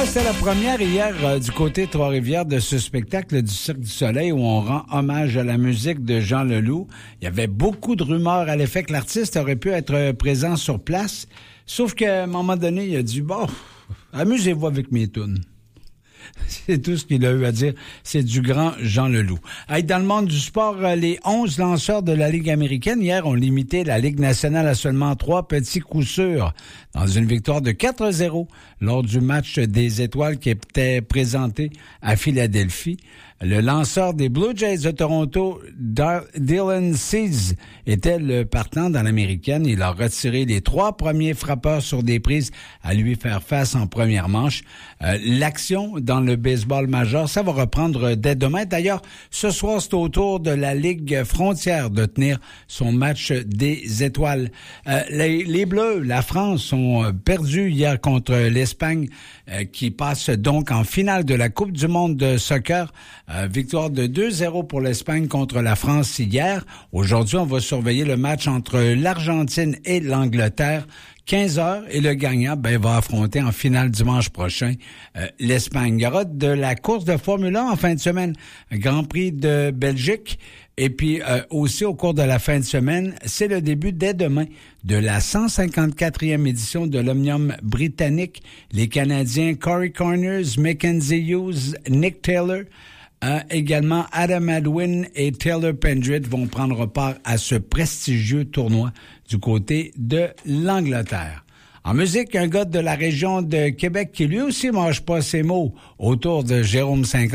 c'était la première hier du côté Trois-Rivières de ce spectacle du Cirque du Soleil où on rend hommage à la musique de Jean Leloup. Il y avait beaucoup de rumeurs à l'effet que l'artiste aurait pu être présent sur place, sauf qu'à un moment donné, il a dit « Bon, amusez-vous avec mes tunes ». C'est tout ce qu'il a eu à dire. C'est du grand Jean Leloup. Dans le monde du sport, les 11 lanceurs de la Ligue américaine, hier, ont limité la Ligue nationale à seulement 3 petits coups sûrs dans une victoire de 4-0 lors du match des Étoiles qui était présenté à Philadelphie. Le lanceur des Blue Jays de Toronto, Dylan Cease, était le partant dans l'américaine. Il a retiré les 3 premiers frappeurs sur des prises à lui faire face en première manche. L'action dans le baseball majeur, ça va reprendre dès demain. D'ailleurs, ce soir, c'est au tour de la Ligue frontière de tenir son match des Étoiles. Les Bleus, la France, ont perdu hier contre l'Espagne, qui passe donc en finale de la Coupe du monde de soccer. Victoire de 2-0 pour l'Espagne contre la France hier. Aujourd'hui, on va surveiller le match entre l'Argentine et l'Angleterre. 15h et le gagnant va affronter en finale dimanche prochain l'Espagne. Il y aura de la course de Formule 1 en fin de semaine. Grand Prix de Belgique. Et puis aussi au cours de la fin de semaine, c'est le début dès demain de la 154e édition de l'Omnium britannique. Les Canadiens Corey Connors, Mackenzie Hughes, Nick Taylor, également Adam Hadwin et Taylor Pendrit vont prendre part à ce prestigieux tournoi du côté de l'Angleterre. En musique, un gars de la région de Québec qui lui aussi mange pas ses mots autour de Jérôme 50.